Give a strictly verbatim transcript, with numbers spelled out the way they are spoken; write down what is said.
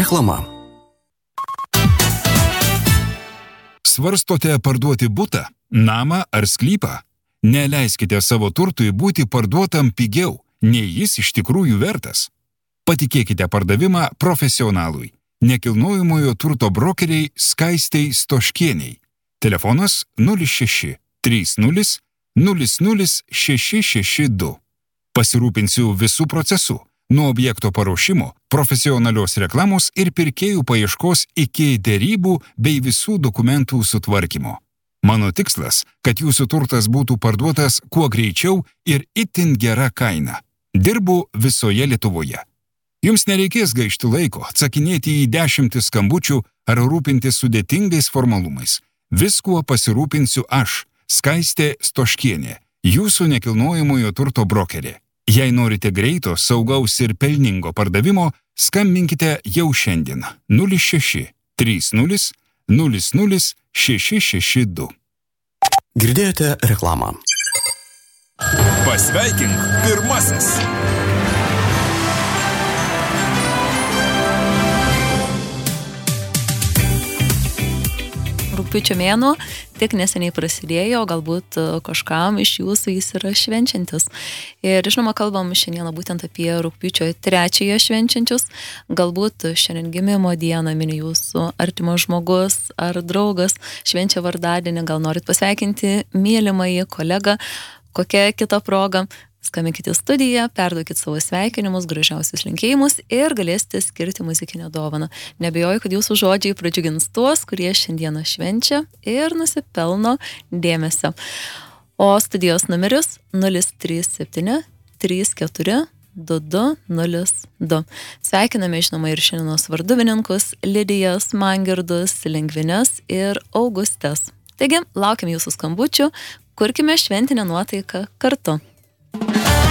Reklama. Svarstote parduoti butą, namą ar sklypą? Neleiskite savo turtui būti parduotam pigiau, nei jis iš tikrųjų vertas. Patikėkite pardavimą profesionalui, nekilnojamojo turto brokeriai Skaistei Stoškieniai. Telefonas nulis šeši trys nulis nulis nulis šeši šeši du. Pasirūpinsiu visų procesų, nuo objekto paruošimo, profesionalios reklamos ir pirkėjų paieškos iki derybų bei visų dokumentų sutvarkymo. Mano tikslas, kad jūsų turtas būtų parduotas kuo greičiau ir itin gera kaina. Dirbu visoje Lietuvoje. Jums nereikės gaišti laiko, atsakinėti į dešimtis skambučių ar rūpintis sudėtingais formalumais. Viskuo pasirūpinsiu aš, Skaistė Stoškienė, jūsų nekilnojamojo turto brokerė. Jei norite greito, saugaus ir pelningo pardavimo, skambinkite jau šiandien nulis šeši trys nulis nulis nulis šeši šeši du. Girdėjote reklamą. Pasveikink pirmasis. Rugpjūčio mėnuo tik neseniai prasidėjo, galbūt kažkam iš jūsų jis yra švenčiantis. Ir žinoma, kalbam šiandieną būtent apie rugpjūčio trečiąją švenčiančius. Galbūt šiandien gimimo dieną mini jūsų artimas žmogus ar draugas, švenčia vardadienį, gal norit pasveikinti mylimąjį kolegą, kokia kita proga. Skambinkite į studiją, perduokit savo sveikinimus, gražiausius linkėjimus ir galėsite skirti muzikinę dovaną. Nebejoju, kad jūsų žodžiai pradžiugins tuos, kurie šiandieną švenčia ir nusipelno dėmesio. O studijos numeris nulis trys septyni trys keturi du du nulis du. Sveikiname, žinoma, ir šiandienos varduvininkus Lidijas, Mangirdus, Lengvines ir Augustes. Taigi, laukiam jūsų skambučių, kurkime šventinę nuotaiką kartu.